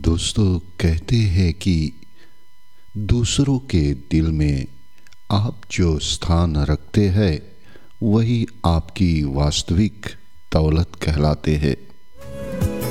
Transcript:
दोस्तों, कहते हैं कि दूसरों के दिल में आप जो स्थान रखते हैं वही आपकी वास्तविक दौलत कहलाते हैं।